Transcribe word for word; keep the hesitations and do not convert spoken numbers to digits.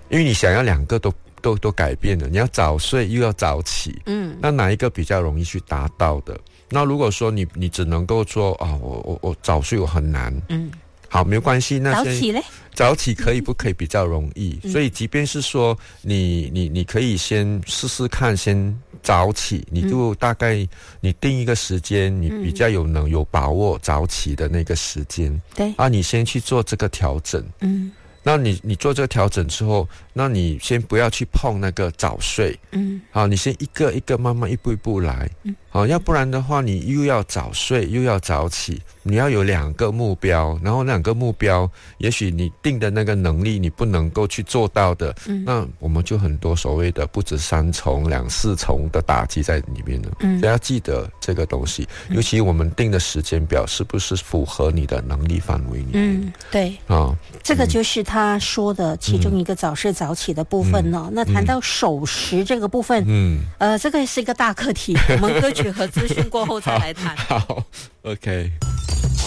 因为你想要两个都都都改变了，你要早睡又要早起，嗯，那哪一个比较容易去达到的？那如果说你你只能够说啊，我我我早睡我很难，嗯，好，没有关系，那早起嘞， 早起可以不可以比较容易？嗯、所以即便是说你你你可以先试试看，先早起，你就大概你定一个时间，你比较有能有把握早起的那个时间，对啊，你先去做这个调整，嗯。那你你做这个调整之后，那你先不要去碰那个早睡，嗯，好，你先一个一个慢慢一步一步来，嗯，好，要不然的话，你又要早睡又要早起，你要有两个目标，然后两个目标，也许你定的那个能力你不能够去做到的，嗯，那我们就很多所谓的不止三重两四重的打击在里面了，嗯，所以要记得这个东西，尤其我们定的时间表是不是符合你的能力范围里面， 嗯，对，啊，这个就是他说的其中一个早睡早起的部分呢、哦嗯。那谈到守时这个部分，嗯，呃，这个是一个大课题，我们歌曲和资讯过后再来谈。 好, 好 ，OK。